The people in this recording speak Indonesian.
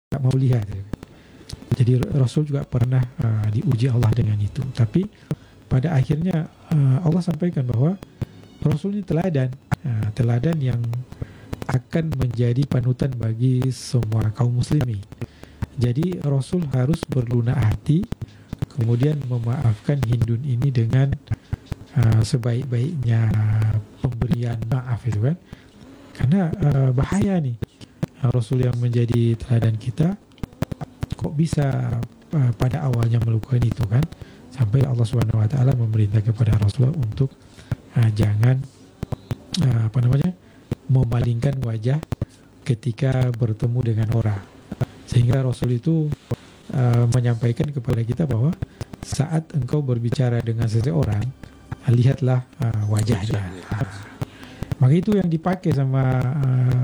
tak mau lihat. Jadi Rasul juga pernah diuji Allah dengan itu. Tapi pada akhirnya Allah sampaikan bahwa Rasul ini teladan yang akan menjadi panutan bagi semua kaum muslimin. Jadi Rasul harus berlunak hati, kemudian memaafkan Hindun ini dengan sebaik-baiknya pemberian maaf itu kan. Karena bahaya nih Rasul yang menjadi teladan kita kok bisa pada awalnya melakukan itu kan, sampai Allah Subhanahu wa taala memerintah kepada Rasulullah untuk jangan memalingkan wajah ketika bertemu dengan orang. Sehingga Rasul itu menyampaikan kepada kita bahwa saat engkau berbicara dengan seseorang, lihatlah wajahnya. Maka itu yang dipakai sama